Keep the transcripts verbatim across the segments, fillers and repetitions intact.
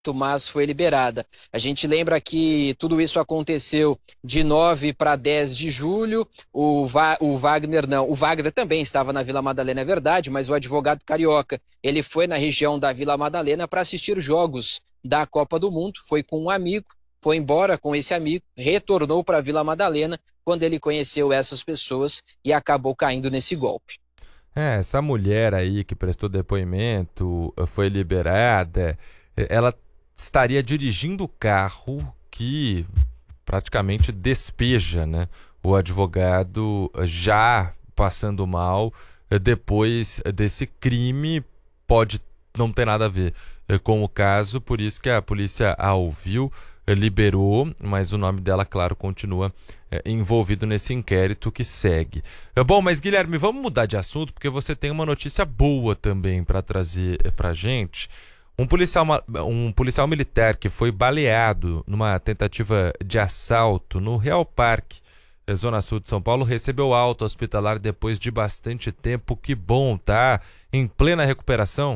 mas foi liberada. A gente lembra que tudo isso aconteceu de nove para dez de julho, o, Va o Wagner não, o Wagner também estava na Vila Madalena, é verdade, mas o advogado carioca, ele foi na região da Vila Madalena para assistir jogos da Copa do Mundo, foi com um amigo, foi embora com esse amigo, retornou para a Vila Madalena, quando ele conheceu essas pessoas e acabou caindo nesse golpe. É, essa mulher aí que prestou depoimento, foi liberada, ela estaria dirigindo o carro que praticamente despeja, né, o advogado já passando mal depois desse crime. Pode não ter nada a ver com o caso, por isso que a polícia a ouviu, liberou, mas o nome dela, claro, continua é, envolvido nesse inquérito que segue. Bom, mas Guilherme, vamos mudar de assunto, porque você tem uma notícia boa também para trazer pra gente. Um policial, um policial militar que foi baleado numa tentativa de assalto no Real Parque, Zona Sul de São Paulo, recebeu alta hospitalar depois de bastante tempo. Que bom, tá? Em plena recuperação?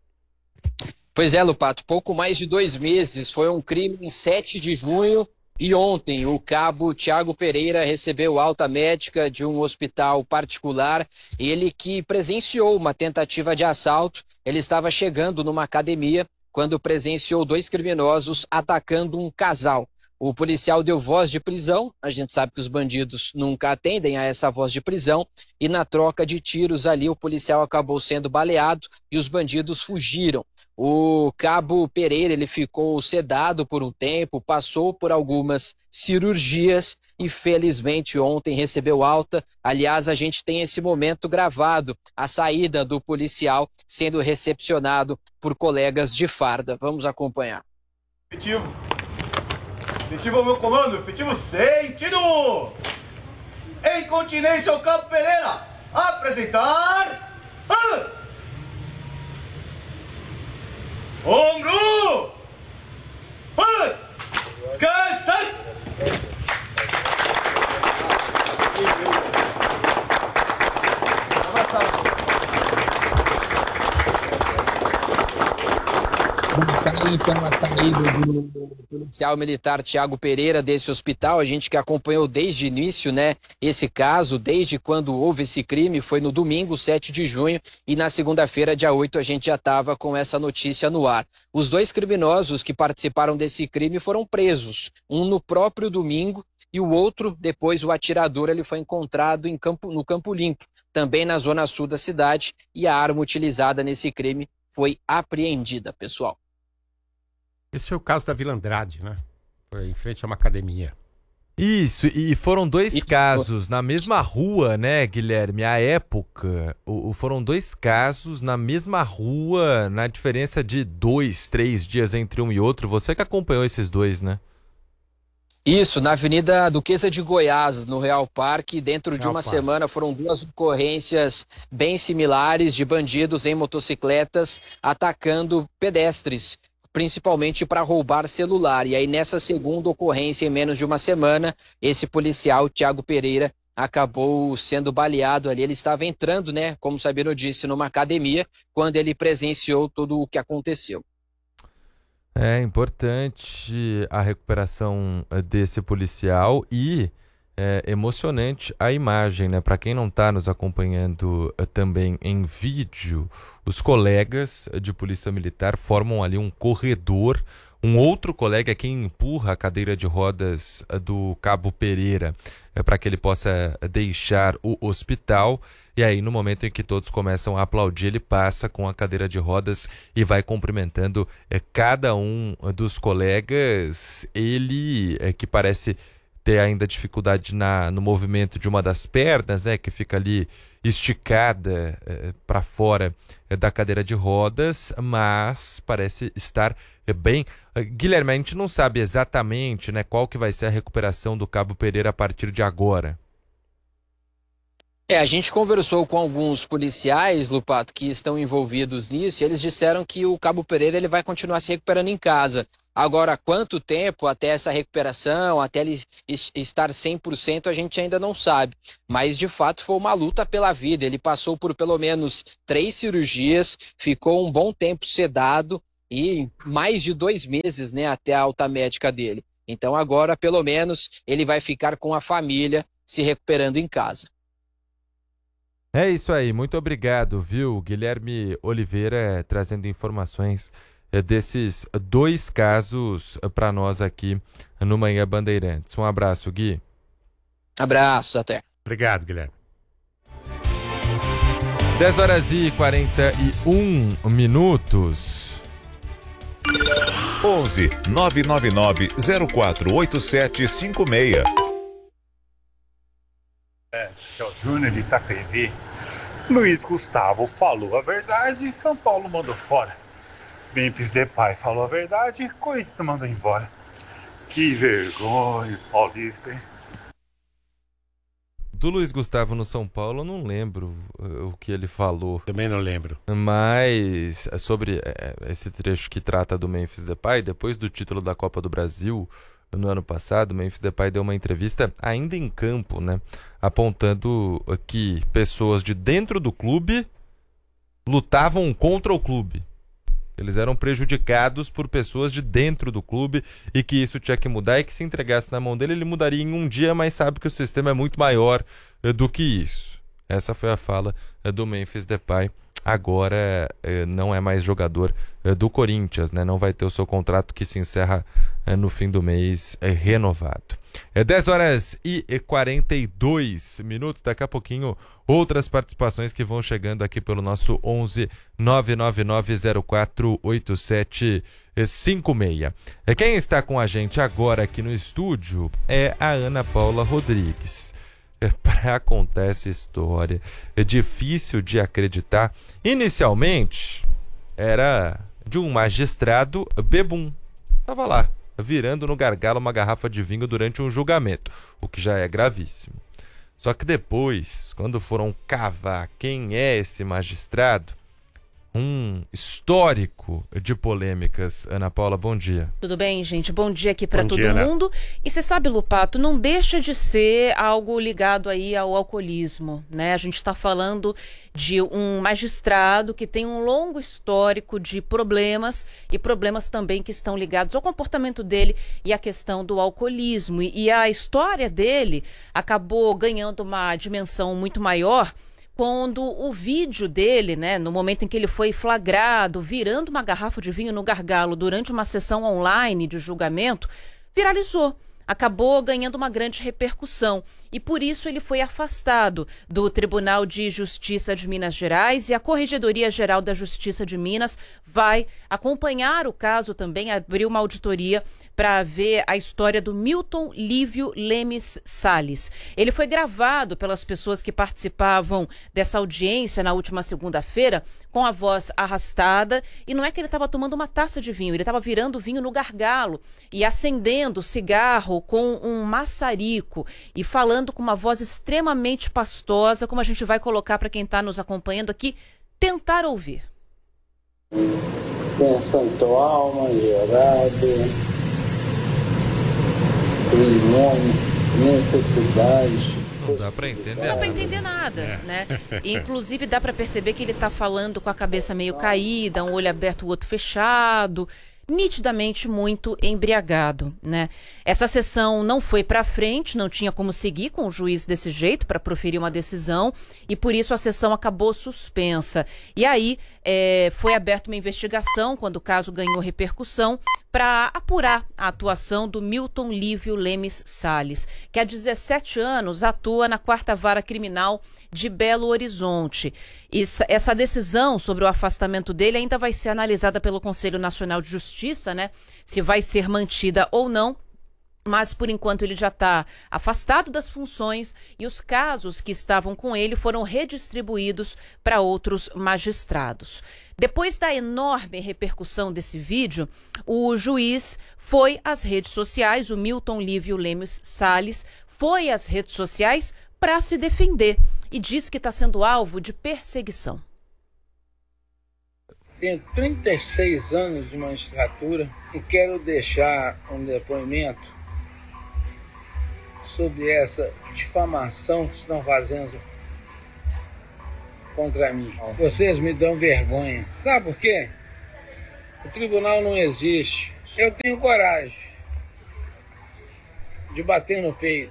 Pois é, Lupato, pouco mais de dois meses, foi um crime em sete de junho e ontem o cabo Tiago Pereira recebeu alta médica de um hospital particular, ele que presenciou uma tentativa de assalto. Ele estava chegando numa academia quando presenciou dois criminosos atacando um casal. O policial deu voz de prisão, a gente sabe que os bandidos nunca atendem a essa voz de prisão, e na troca de tiros ali o policial acabou sendo baleado e os bandidos fugiram. O cabo Pereira, ele ficou sedado por um tempo, passou por algumas cirurgias e felizmente ontem recebeu alta. Aliás, a gente tem esse momento gravado, a saída do policial sendo recepcionado por colegas de farda. Vamos acompanhar. Efetivo. Efetivo ao meu comando, efetivo sentido! Em continência ao cabo Pereira, apresentar... Ah! Ombro! Paz! Descansa! Então, a saída do policial militar Tiago Pereira desse hospital, a gente que acompanhou desde o início, né, esse caso, desde quando houve esse crime, foi no domingo, sete de junho, e na segunda-feira, dia oito, a gente já estava com essa notícia no ar. Os dois criminosos que participaram desse crime foram presos, um no próprio domingo e o outro, depois o atirador, ele foi encontrado em campo, no Campo Limpo, também na zona sul da cidade, e a arma utilizada nesse crime foi apreendida, pessoal. Esse foi o caso da Vila Andrade, né? Foi em frente a uma academia. Isso, e foram dois e... casos na mesma rua, né, Guilherme? À época, o, foram dois casos na mesma rua, na diferença de dois, três dias entre um e outro. Você que acompanhou esses dois, né? Isso, na Avenida Duquesa de Goiás, no Real Parque, dentro de Real uma Parque. semana foram duas ocorrências bem similares de bandidos em motocicletas atacando pedestres, principalmente para roubar celular. E aí nessa segunda ocorrência, em menos de uma semana, esse policial, Tiago Pereira, acabou sendo baleado ali. Ele estava entrando, né, como o Sabino disse, numa academia, quando ele presenciou tudo o que aconteceu. É importante a recuperação desse policial e é emocionante a imagem, né? Para quem não está nos acompanhando uh, também em vídeo, os colegas de polícia militar formam ali um corredor. Um outro colega é quem empurra a cadeira de rodas uh, do cabo Pereira uh, para que ele possa deixar o hospital. E aí, no momento em que todos começam a aplaudir, ele passa com a cadeira de rodas e vai cumprimentando uh, cada um dos colegas. Ele, uh, que parece ter ainda dificuldade na, no movimento de uma das pernas, né, que fica ali esticada eh, para fora eh, da cadeira de rodas, mas parece estar eh, bem. Uh, Guilherme, a gente não sabe exatamente, né, qual que vai ser a recuperação do cabo Pereira a partir de agora. É, a gente conversou com alguns policiais, Lupato, que estão envolvidos nisso, e eles disseram que o cabo Pereira ele vai continuar se recuperando em casa. Agora, quanto tempo até essa recuperação, até ele estar cem por cento, a gente ainda não sabe. Mas, de fato, foi uma luta pela vida. Ele passou por pelo menos três cirurgias, ficou um bom tempo sedado e mais de dois meses, né, até a alta médica dele. Então agora, pelo menos, ele vai ficar com a família se recuperando em casa. É isso aí, muito obrigado, viu, Guilherme Oliveira, trazendo informações desses dois casos para nós aqui no Manhã Bandeirantes. Um abraço, Gui. Abraço, até. Obrigado, Guilherme. dez horas e quarenta e um minutos. onze nove nove nove zero quatro oito sete cinco seis. É, é o Júnior de Itapevi. Luiz Gustavo falou a verdade e São Paulo mandou fora. Memphis Depay falou a verdade e Corinthians mandou embora. Que vergonha, os paulistas, hein? Do Luiz Gustavo no São Paulo, eu não lembro uh, o que ele falou. Também não lembro. Mas sobre uh, esse trecho que trata do Memphis Depay, depois do título da Copa do Brasil, no ano passado, o Memphis Depay deu uma entrevista ainda em campo, né, apontando que pessoas de dentro do clube lutavam contra o clube. Eles eram prejudicados por pessoas de dentro do clube e que isso tinha que mudar e que se entregasse na mão dele, ele mudaria em um dia, mas sabe que o sistema é muito maior eh, do que isso. Essa foi a fala eh, do Memphis Depay. Agora eh, não é mais jogador eh, do Corinthians, né? Não vai ter o seu contrato que se encerra eh, no fim do mês eh, renovado. É dez horas e quarenta e dois minutos. Daqui a pouquinho, outras participações que vão chegando aqui pelo nosso onze nove nove nove zero quatro oito sete cinco seis. É, quem está com a gente agora aqui no estúdio é a Ana Paula Rodrigues. É, para contar essa história, é difícil de acreditar. Inicialmente, era de um magistrado bebum. Estava lá, virando no gargalo uma garrafa de vinho durante um julgamento, o que já é gravíssimo. Só que depois, quando foram cavar quem é esse magistrado, um histórico de polêmicas. Ana Paula, bom dia. Tudo bem, gente? Bom dia aqui para todo dia, mundo. Né? E você sabe, Lupato, não deixa de ser algo ligado aí ao alcoolismo, né? A gente está falando de um magistrado que tem um longo histórico de problemas e problemas também que estão ligados ao comportamento dele e à questão do alcoolismo. E, e a história dele acabou ganhando uma dimensão muito maior quando o vídeo dele, né, no momento em que ele foi flagrado virando uma garrafa de vinho no gargalo durante uma sessão online de julgamento, viralizou. Acabou ganhando uma grande repercussão e por isso ele foi afastado do Tribunal de Justiça de Minas Gerais e a Corregedoria Geral da Justiça de Minas vai acompanhar o caso também, abrir uma auditoria para ver a história do Milton Lívio Lemes Salles. Ele foi gravado pelas pessoas que participavam dessa audiência na última segunda-feira com a voz arrastada e não é que ele estava tomando uma taça de vinho, ele estava virando vinho no gargalo e acendendo cigarro com um maçarico e falando com uma voz extremamente pastosa, como a gente vai colocar para quem está nos acompanhando aqui, tentar ouvir. Pensando alma, gerado, crimônio, necessidade. Não dá para entender Não dá para entender nada, é. né? Inclusive dá para perceber que ele está falando com a cabeça meio caída, um olho aberto, o outro fechado, nitidamente muito embriagado, né? Essa sessão não foi para frente, não tinha como seguir com o juiz desse jeito para proferir uma decisão e por isso a sessão acabou suspensa. E aí é, foi aberta uma investigação quando o caso ganhou repercussão para apurar a atuação do Milton Lívio Lemes Salles, que há dezessete anos atua na quarta Vara Criminal de Belo Horizonte. Essa, essa decisão sobre o afastamento dele ainda vai ser analisada pelo Conselho Nacional de Justiça, né? Se vai ser mantida ou não. Mas, por enquanto, ele já está afastado das funções e os casos que estavam com ele foram redistribuídos para outros magistrados. Depois da enorme repercussão desse vídeo, o juiz foi às redes sociais, o Milton Lívio Lemes Salles foi às redes sociais para se defender e diz que está sendo alvo de perseguição. Tenho trinta e seis anos de magistratura e quero deixar um depoimento sobre essa difamação que estão fazendo contra mim. Vocês me dão vergonha. Sabe por quê? O tribunal não existe. Eu tenho coragem de bater no peito.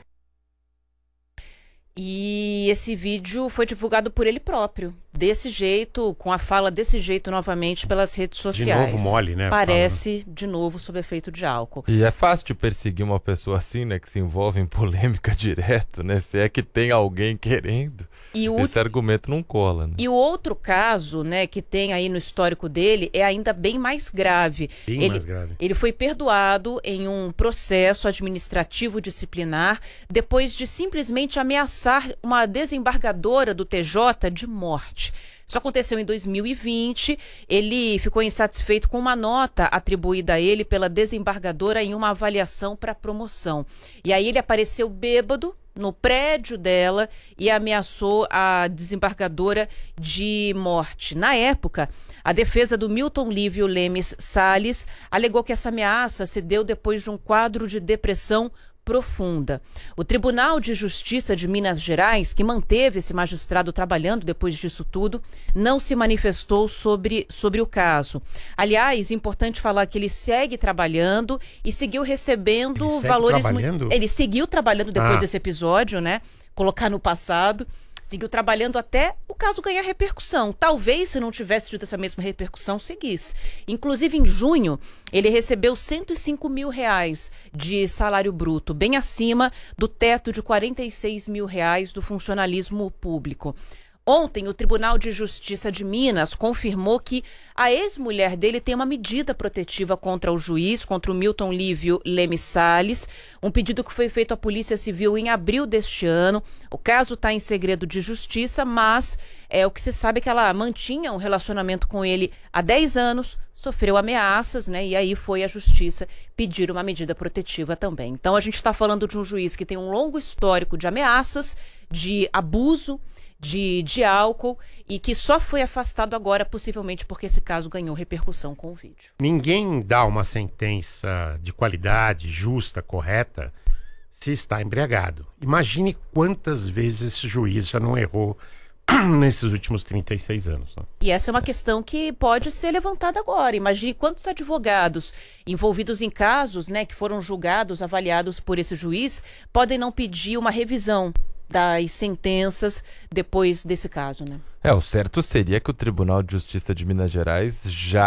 E esse vídeo foi divulgado por ele próprio, desse jeito, com a fala desse jeito novamente pelas redes sociais. De novo mole, né? Parece, de novo, sob efeito de álcool. E é fácil de perseguir uma pessoa assim, né, que se envolve em polêmica direto, né? Se é que tem alguém querendo, e o... esse argumento não cola, né? E o outro caso, né, que tem aí no histórico dele é ainda bem mais grave. Bem ele, mais grave. Ele foi perdoado em um processo administrativo disciplinar depois de simplesmente ameaçar uma desembargadora do T J de morte. Isso aconteceu em dois mil e vinte. Ele ficou insatisfeito com uma nota atribuída a ele pela desembargadora em uma avaliação para promoção. E aí ele apareceu bêbado no prédio dela e ameaçou a desembargadora de morte. Na época, a defesa do Milton Lívio Lemes Salles alegou que essa ameaça se deu depois de um quadro de depressão profunda. O Tribunal de Justiça de Minas Gerais, que manteve esse magistrado trabalhando depois disso tudo, não se manifestou sobre, sobre o caso. Aliás, importante falar que ele segue trabalhando e seguiu recebendo ele segue valores... trabalhando? Ele seguiu trabalhando depois ah. desse episódio, né? Colocar no passado. Seguiu trabalhando até o caso ganhar repercussão. Talvez, se não tivesse tido essa mesma repercussão, seguisse. Inclusive, em junho, ele recebeu cento e cinco mil reais de salário bruto, bem acima do teto de quarenta e seis mil reais do funcionalismo público. Ontem, o Tribunal de Justiça de Minas confirmou que a ex-mulher dele tem uma medida protetiva contra o juiz, contra o Milton Lívio Lemes Salles, um pedido que foi feito à Polícia Civil em abril deste ano. O caso está em segredo de justiça, mas é, o que se sabe é que ela mantinha um relacionamento com ele há dez anos, sofreu ameaças, né? E aí foi a justiça pedir uma medida protetiva também. Então, a gente está falando de um juiz que tem um longo histórico de ameaças, de abuso, De, de álcool e que só foi afastado agora, possivelmente porque esse caso ganhou repercussão com o vídeo. Ninguém dá uma sentença de qualidade, justa, correta, se está embriagado. Imagine quantas vezes esse juiz já não errou nesses últimos trinta e seis anos. Né? E essa é uma questão que pode ser levantada agora. Imagine quantos advogados envolvidos em casos, né, que foram julgados, avaliados por esse juiz, podem não pedir uma revisão das sentenças depois desse caso, né? É, o certo seria que o Tribunal de Justiça de Minas Gerais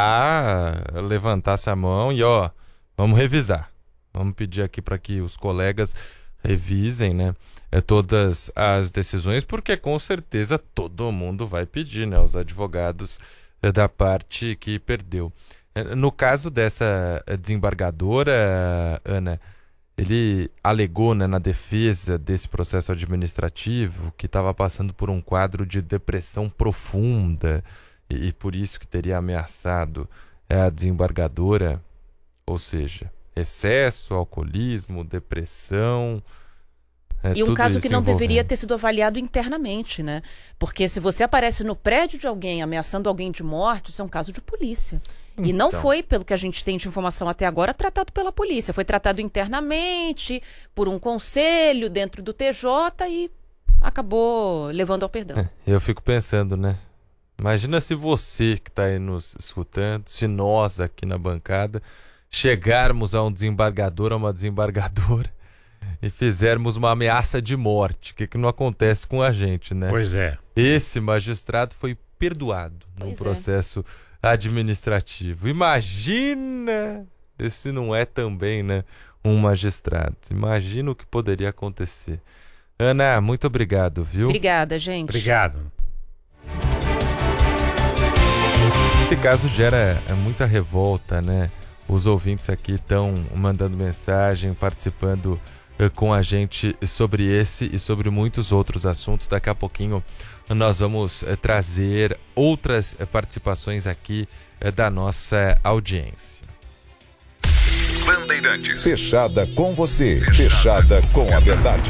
já levantasse a mão e, ó, vamos revisar. Vamos pedir aqui para que os colegas revisem, né, é, todas as decisões, porque com certeza todo mundo vai pedir, né, os advogados é, da parte que perdeu. É, no caso dessa desembargadora, Ana, ele alegou, né, na defesa desse processo administrativo que estava passando por um quadro de depressão profunda e, e por isso que teria ameaçado a desembargadora, ou seja, excesso, alcoolismo, depressão. É, e um caso que não envolvendo. deveria ter sido avaliado internamente, né? Porque se você aparece no prédio de alguém ameaçando alguém de morte, isso é um caso de polícia. Então. E não foi, pelo que a gente tem de informação até agora, tratado pela polícia. Foi tratado internamente, por um conselho dentro do T J e acabou levando ao perdão. É, eu fico pensando, né? Imagina se você que está aí nos escutando, se nós aqui na bancada chegarmos a um desembargador, a uma desembargadora e fizermos uma ameaça de morte. O que, que não acontece com a gente, né? Pois é. Esse magistrado foi perdoado no Pois processo é. administrativo. Imagina se não é também, né, um magistrado. Imagina o que poderia acontecer. Ana, muito obrigado, viu? Obrigada, gente. Obrigado. Esse caso gera muita revolta, né? Os ouvintes aqui estão mandando mensagem, participando uh, com a gente sobre esse e sobre muitos outros assuntos. Daqui a pouquinho nós vamos uh, trazer outras uh, participações aqui uh, da nossa audiência. Bandeirantes. Fechada com você, fechada com a verdade.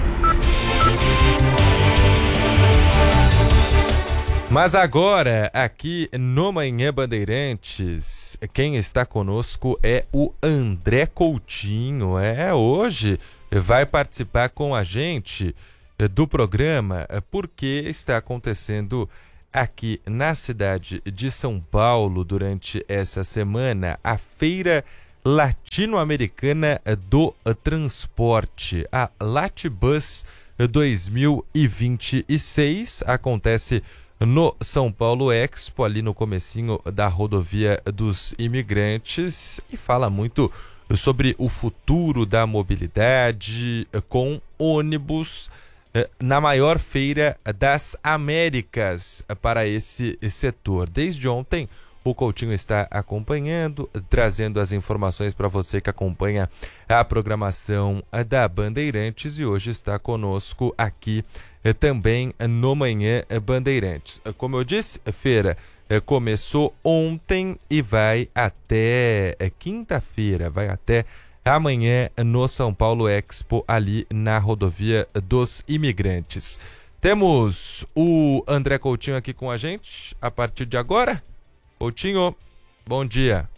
Mas agora, aqui no Manhã Bandeirantes, quem está conosco é o André Coutinho. É, hoje vai participar com a gente do programa porque está acontecendo aqui na cidade de São Paulo durante essa semana a Feira Latino-Americana do Transporte, a Latibus dois mil e vinte e seis, acontece no São Paulo Expo, ali no comecinho da rodovia dos imigrantes, e fala muito sobre o futuro da mobilidade com ônibus na maior feira das Américas para esse setor. Desde ontem, o Coutinho está acompanhando, trazendo as informações para você que acompanha a programação da Bandeirantes, e hoje está conosco aqui também no Manhã Bandeirantes. Como eu disse, a feira começou ontem e vai até quinta-feira, vai até amanhã no São Paulo Expo, ali na rodovia dos imigrantes. Temos o André Coutinho aqui com a gente a partir de agora. Coutinho, bom dia.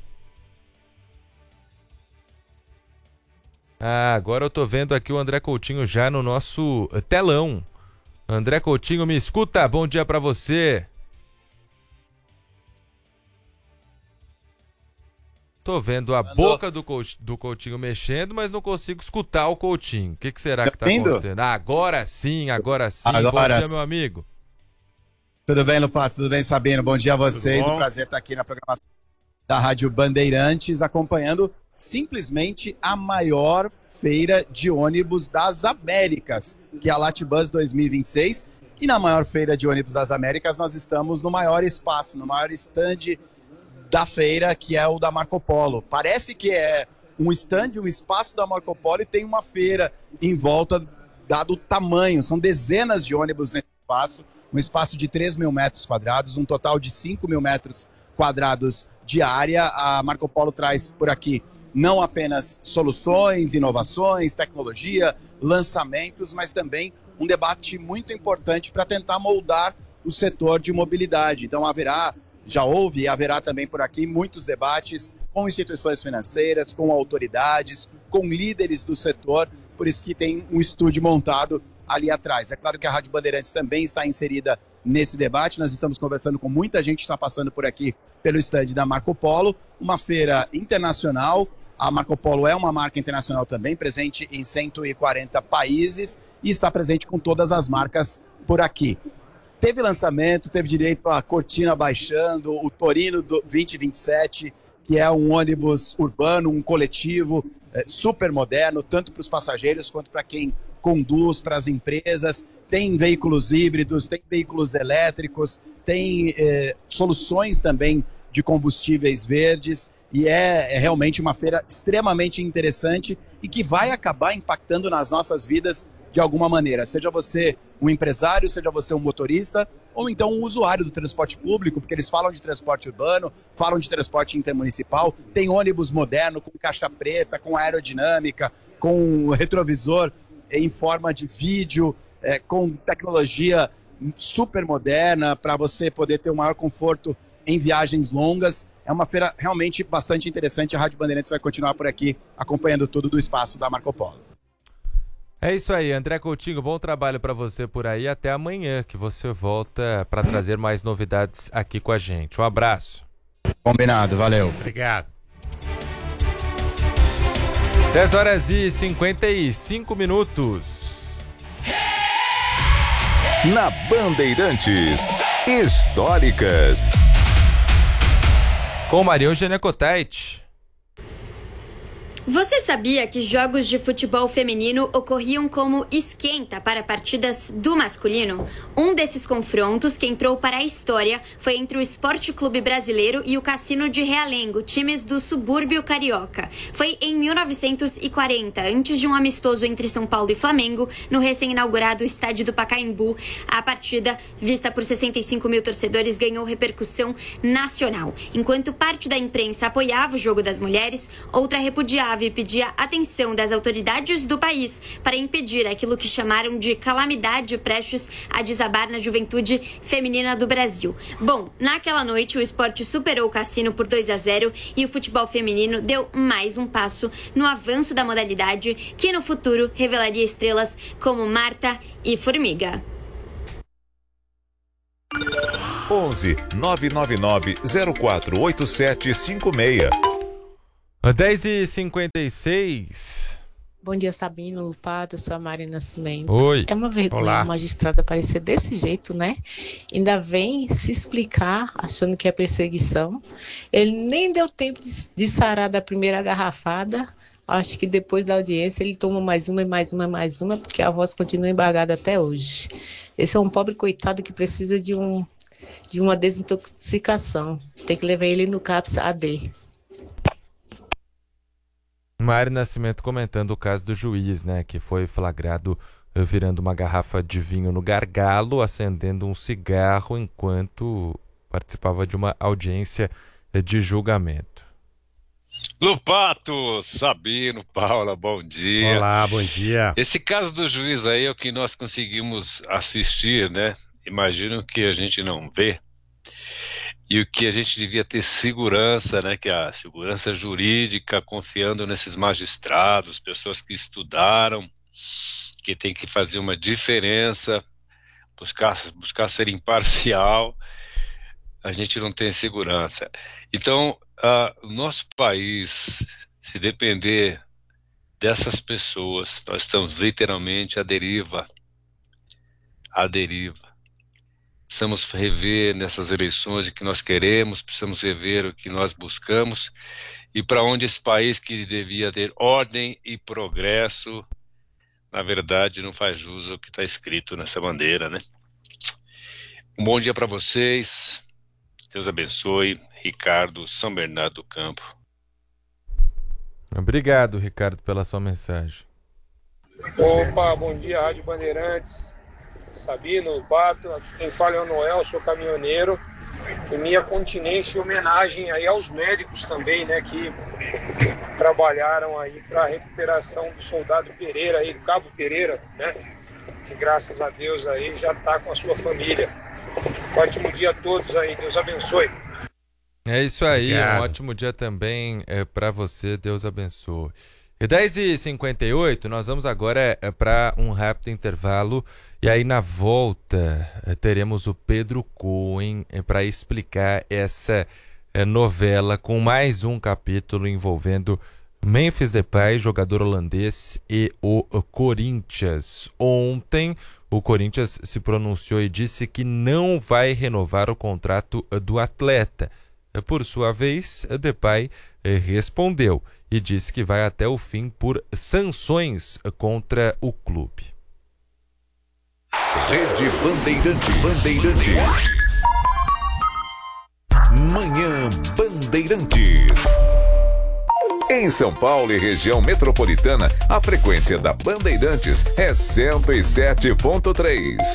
Ah, agora eu tô vendo aqui o André Coutinho já no nosso telão. André Coutinho, me escuta? Bom dia para você. Tô vendo a boca do, Coutinho, do Coutinho mexendo, mas não consigo escutar o Coutinho. O que, que será que tá acontecendo? Ah, agora sim, agora sim. Agora... Bom dia, meu amigo. Tudo bem, Lupato? Tudo bem, Sabino? Bom dia a vocês. Um prazer estar aqui na programação da Rádio Bandeirantes, acompanhando simplesmente a maior feira de ônibus das Américas, que é a Latibus dois mil e vinte e seis. E na maior feira de ônibus das Américas, nós estamos no maior espaço, no maior stand da feira, que é o da Marco Polo. Parece que é um stand, um espaço da Marco Polo, e tem uma feira em volta, dado o tamanho. São dezenas de ônibus nesse espaço, um espaço de três mil metros quadrados, um total de cinco mil metros quadrados de área. A Marco Polo traz por aqui não apenas soluções, inovações, tecnologia, lançamentos, mas também um debate muito importante para tentar moldar o setor de mobilidade. Então haverá, já houve e haverá também por aqui muitos debates com instituições financeiras, com autoridades, com líderes do setor, por isso que tem um estúdio montado ali atrás. É claro que a Rádio Bandeirantes também está inserida nesse debate, nós estamos conversando com muita gente que está passando por aqui pelo estande da Marco Polo, uma feira internacional. A Marco Polo é uma marca internacional também, presente em cento e quarenta países e está presente com todas as marcas por aqui. Teve lançamento, teve direito à cortina baixando, o Torino do vinte e vinte e sete, que é um ônibus urbano, um coletivo é, super moderno, tanto para os passageiros quanto para quem conduz, para as empresas. Tem veículos híbridos, tem veículos elétricos, tem é, soluções também de combustíveis verdes, e é, é realmente uma feira extremamente interessante e que vai acabar impactando nas nossas vidas de alguma maneira, seja você um empresário, seja você um motorista, ou então um usuário do transporte público, porque eles falam de transporte urbano, falam de transporte intermunicipal, tem ônibus moderno, com caixa preta, com aerodinâmica, com retrovisor em forma de vídeo, é, com tecnologia super moderna, para você poder ter um maior conforto em viagens longas. É uma feira realmente bastante interessante, a Rádio Bandeirantes vai continuar por aqui, acompanhando tudo do espaço da Marco Polo. É isso aí, André Coutinho, bom trabalho para você por aí, até amanhã que você volta para trazer mais novidades aqui com a gente. Um abraço. Combinado, valeu. Obrigado. dez horas e cinquenta e cinco minutos. Na Bandeirantes, históricas. Com Maria Eugênia Cotete. Você sabia que jogos de futebol feminino ocorriam como esquenta para partidas do masculino? Um desses confrontos que entrou para a história foi entre o Esporte Clube Brasileiro e o Cassino de Realengo, times do subúrbio carioca. Foi em mil novecentos e quarenta, antes de um amistoso entre São Paulo e Flamengo, no recém-inaugurado estádio do Pacaembu. A partida, vista por sessenta e cinco mil torcedores, ganhou repercussão nacional. Enquanto parte da imprensa apoiava o jogo das mulheres, outra repudiava e pedia atenção das autoridades do país para impedir aquilo que chamaram de calamidade prestes a desabar na juventude feminina do Brasil. Bom, naquela noite o esporte superou o Cassino por dois a zero e o futebol feminino deu mais um passo no avanço da modalidade, que no futuro revelaria estrelas como Marta e Formiga. onze nove nove nove zero quatro oito sete cinco seis. dez e cinquenta e seis. Bom dia, Sabino, Pato, eu sou a Mari Nascimento. Oi. É uma vergonha Olá. o magistrado aparecer desse jeito, né? Ainda vem se explicar, achando que é perseguição. Ele nem deu tempo de, de sarar da primeira garrafada. Acho que depois da audiência ele toma mais uma, e mais uma, e mais uma, porque a voz continua embargada até hoje. Esse é um pobre coitado que precisa de, um, de uma desintoxicação. Tem que levar ele no CAPS A D. Mário Nascimento comentando o caso do juiz, né, que foi flagrado virando uma garrafa de vinho no gargalo, acendendo um cigarro enquanto participava de uma audiência de julgamento. Lupato, Sabino, Paula, bom dia. Olá, bom dia. Esse caso do juiz aí é o que nós conseguimos assistir, né? Imagino que a gente não vê. E o que a gente devia ter segurança, né? Que é a segurança jurídica, confiando nesses magistrados, pessoas que estudaram, que tem que fazer uma diferença, buscar, buscar ser imparcial. A gente não tem segurança. Então, o uh, nosso país, se depender dessas pessoas, nós estamos literalmente à deriva. À deriva. Precisamos rever nessas eleições o que nós queremos, precisamos rever o que nós buscamos e para onde esse país que devia ter ordem e progresso, na verdade não faz jus ao que está escrito nessa bandeira, né? Um bom dia para vocês, Deus abençoe. Ricardo, São Bernardo do Campo. Obrigado, Ricardo, pela sua mensagem. Opa, bom dia, Rádio Bandeirantes. Sabino, Pato, quem fala é o Noel, sou caminhoneiro. E minha continência e homenagem aí aos médicos também, né, que trabalharam aí para a recuperação do soldado Pereira, aí, do Cabo Pereira, né, que graças a Deus aí já está com a sua família. Ótimo dia a todos aí, Deus abençoe. É isso aí, Obrigado. Um ótimo dia também é, para você, Deus abençoe. E dez e cinquenta e oito, nós vamos agora é, para um rápido intervalo e aí na volta é, teremos o Pedro Cohen é, para explicar essa é, novela com mais um capítulo envolvendo Memphis Depay, jogador holandês, e o Corinthians. Ontem o Corinthians se pronunciou e disse que não vai renovar o contrato do atleta. Por sua vez, Depay respondeu e disse que vai até o fim por sanções contra o clube. Rede Bandeirantes. Bandeirantes. Manhã Bandeirantes. Em São Paulo e região metropolitana, a frequência da Bandeirantes é cento e sete ponto três.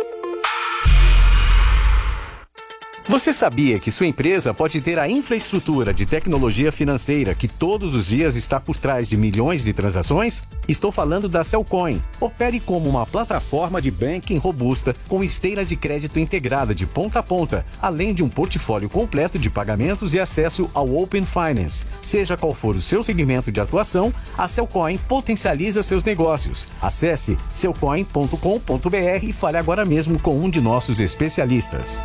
Você sabia que sua empresa pode ter a infraestrutura de tecnologia financeira que todos os dias está por trás de milhões de transações? Estou falando da Cellcoin. Opere como uma plataforma de banking robusta com esteira de crédito integrada de ponta a ponta, além de um portfólio completo de pagamentos e acesso ao Open Finance. Seja qual for o seu segmento de atuação, a Cellcoin potencializa seus negócios. Acesse cellcoin ponto com ponto br e fale agora mesmo com um de nossos especialistas.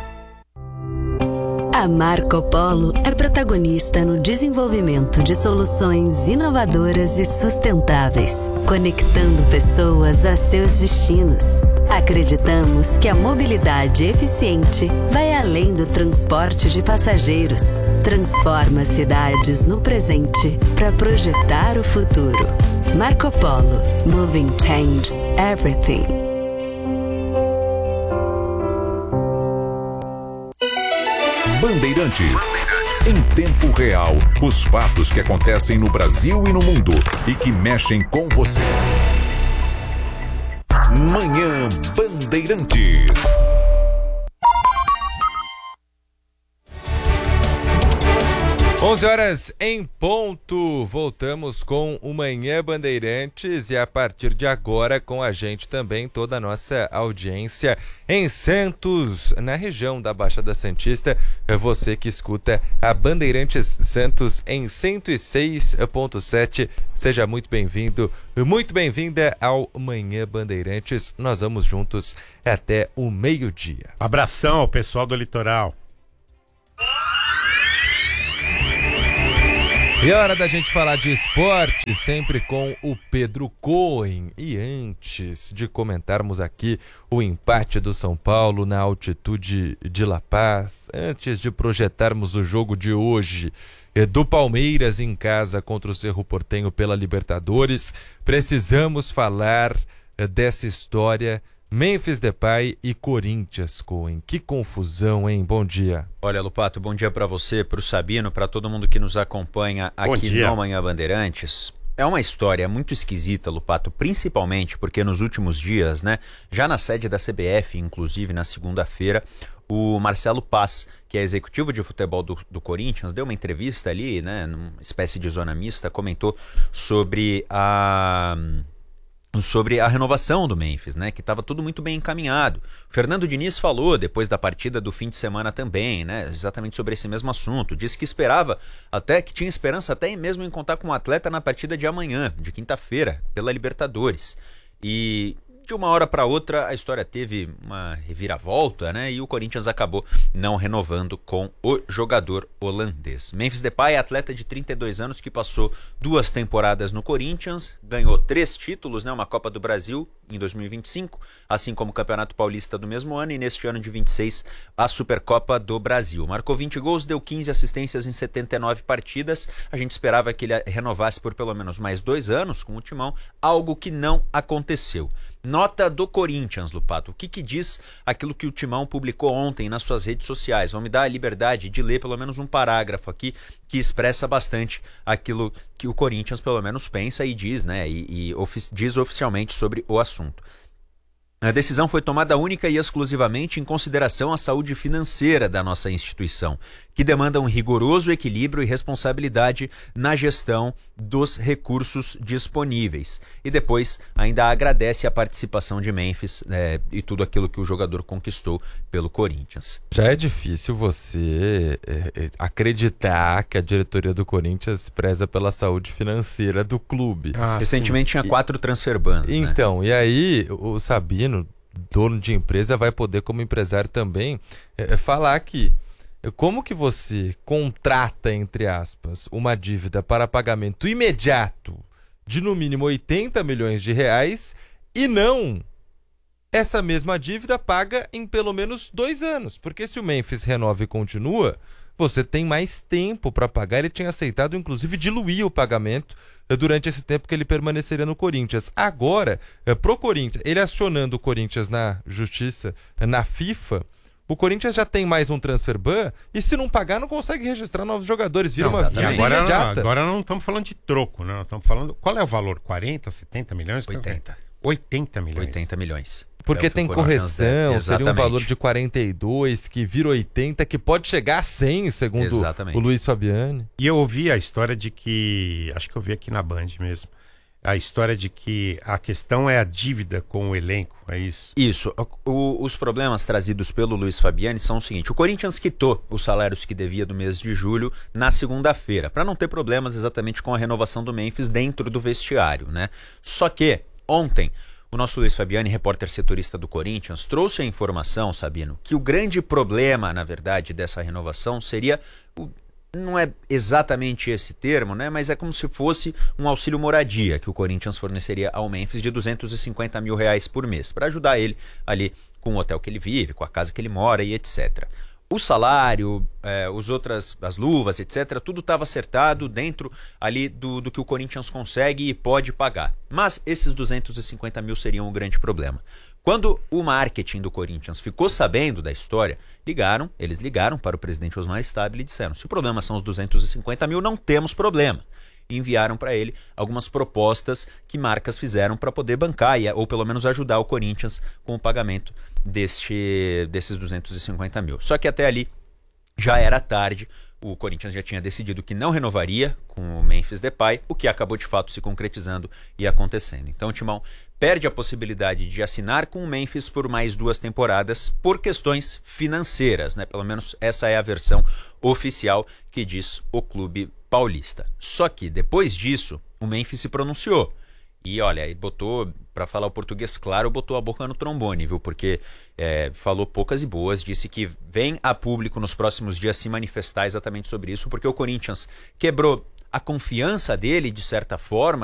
A Marco Polo é protagonista no desenvolvimento de soluções inovadoras e sustentáveis, conectando pessoas a seus destinos. Acreditamos que a mobilidade eficiente vai além do transporte de passageiros. Transforma cidades no presente para projetar o futuro. Marco Polo. Moving changes everything. Bandeirantes. Em tempo real, os fatos que acontecem no Brasil e no mundo e que mexem com você. Manhã Bandeirantes. onze horas em ponto, voltamos com o Manhã Bandeirantes e a partir de agora com a gente também toda a nossa audiência em Santos, na região da Baixada Santista, você que escuta a Bandeirantes Santos em cento e seis ponto sete, seja muito bem-vindo, muito bem-vinda ao Manhã Bandeirantes, nós vamos juntos até o meio-dia. Abração ao pessoal do litoral. E é hora da gente falar de esporte, sempre com o Pedro Cohen. E antes de comentarmos aqui o empate do São Paulo na altitude de La Paz, antes de projetarmos o jogo de hoje do Palmeiras em casa contra o Cerro Porteño pela Libertadores, precisamos falar dessa história Memphis Depay e Corinthians, Cohen. Que confusão, hein? Bom dia. Olha, Lupato, bom dia para você, para o Sabino, para todo mundo que nos acompanha aqui no Manhã Bandeirantes. É uma história muito esquisita, Lupato, principalmente porque nos últimos dias, né, já na sede da C B F, inclusive na segunda-feira, o Marcelo Paz, que é executivo de futebol do, do Corinthians, deu uma entrevista ali, né, numa espécie de zona mista, comentou sobre a... sobre a renovação do Memphis, né, que estava tudo muito bem encaminhado. O Fernando Diniz falou depois da partida do fim de semana também, né, exatamente sobre esse mesmo assunto. Disse que esperava, até que tinha esperança até mesmo em contar com o atleta na partida de amanhã, de quinta-feira, pela Libertadores. E de uma hora para outra a história teve uma reviravolta, né, e o Corinthians acabou não renovando com o jogador holandês. Memphis Depay é atleta de trinta e dois anos que passou duas temporadas no Corinthians, ganhou três títulos, né, uma Copa do Brasil em dois mil e vinte e cinco, assim como o Campeonato Paulista do mesmo ano, e neste ano de vinte e seis a Supercopa do Brasil. Marcou vinte gols, deu quinze assistências em setenta e nove partidas. A gente esperava que ele renovasse por pelo menos mais dois anos com o Timão, algo que não aconteceu. Nota do Corinthians, Lupato. O que, que diz aquilo que o Timão publicou ontem nas suas redes sociais? Vamos me dar a liberdade de ler pelo menos um parágrafo aqui que expressa bastante aquilo que o Corinthians pelo menos pensa e diz, né? E, e ofi- diz oficialmente sobre o assunto. A decisão foi tomada única e exclusivamente em consideração à saúde financeira da nossa instituição, que demanda um rigoroso equilíbrio e responsabilidade na gestão dos recursos disponíveis. E depois ainda agradece a participação de Memphis é, e tudo aquilo que o jogador conquistou pelo Corinthians. Já é difícil você é, acreditar que a diretoria do Corinthians preza pela saúde financeira do clube. Ah, Recentemente sim. tinha quatro transfer bans. Então, né? E aí o Sabino, dono de empresa, vai poder, como empresário também, é, falar que como que você contrata, entre aspas, uma dívida para pagamento imediato de no mínimo oitenta milhões de reais e não essa mesma dívida paga em pelo menos dois anos? Porque se o Memphis renova e continua, você tem mais tempo para pagar. Ele tinha aceitado, inclusive, diluir o pagamento durante esse tempo que ele permaneceria no Corinthians. Agora, pro Corinthians, ele acionando o Corinthians na justiça, na FIFA, o Corinthians já tem mais um transfer ban e se não pagar não consegue registrar novos jogadores. Vira não, uma dívida agora imediata. Não, agora não estamos falando de troco, né? Estamos falando... Qual é o valor? quarenta, setenta milhões? oitenta. oitenta milhões. oitenta milhões. Porque é tem correção, seria um valor de quarenta e dois, que vira oitenta, que pode chegar a cem, segundo Exatamente. o Luiz Fabiani. E eu ouvi a história de que, acho que eu vi aqui na Band mesmo, a história de que a questão é a dívida com o elenco, é isso? Isso. O, os problemas trazidos pelo Luiz Fabiani são o seguinte: o Corinthians quitou os salários que devia do mês de julho na segunda-feira, para não ter problemas exatamente com a renovação do Memphis dentro do vestiário, né? Só que ontem o nosso Luiz Fabiani, repórter setorista do Corinthians, trouxe a informação, Sabino, que o grande problema, na verdade, dessa renovação seria o... não é exatamente esse termo, né? Mas é como se fosse um auxílio moradia que o Corinthians forneceria ao Memphis de duzentos e cinquenta mil reais por mês, para ajudar ele ali com o hotel que ele vive, com a casa que ele mora e etcétera. O salário, é, os outras, as luvas, etcétera, tudo estava acertado dentro ali do, do que o Corinthians consegue e pode pagar. Mas esses duzentos e cinquenta mil seriam o grande problema. Quando o marketing do Corinthians ficou sabendo da história, ligaram, eles ligaram para o presidente Osmar Stabile e disseram: se o problema são os duzentos e cinquenta mil, não temos problema. E enviaram para ele algumas propostas que marcas fizeram para poder bancar, ou pelo menos ajudar o Corinthians com o pagamento deste, desses duzentos e cinquenta mil. Só que até ali já era tarde. o Corinthians já tinha decidido que não renovaria com o Memphis Depay, o que acabou de fato se concretizando e acontecendo. Então o Timão perde a possibilidade de assinar com o Memphis por mais duas temporadas por questões financeiras, né? Pelo menos essa é a versão oficial que diz o clube paulista. Só que depois disso, o Memphis se pronunciou. E olha, aí botou, para falar o português claro, botou a boca no trombone, viu? Porque é, falou poucas e boas, disse que vem a público nos próximos dias se manifestar exatamente sobre isso, porque o Corinthians quebrou a confiança dele, de certa forma,